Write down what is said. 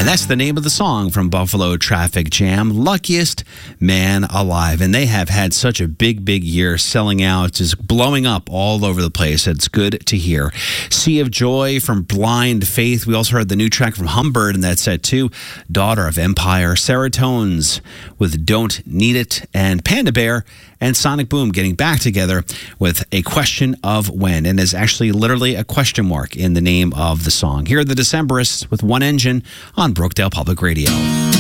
And that's the name of the song from Buffalo Traffic Jam, Luckiest Man Alive. And they have had such a big year, selling out, just blowing up all over the place. It's good to hear. Sea of Joy from Blind Faith. We also heard the new track from Humbird in that set too, Daughter of Empire. Serotones with Don't Need It. And Panda Bear and Sonic Boom getting back together with A Question of When. And there's actually literally a question mark in the name of the song. Here are the Decemberists with One Engine on Brookdale Public Radio.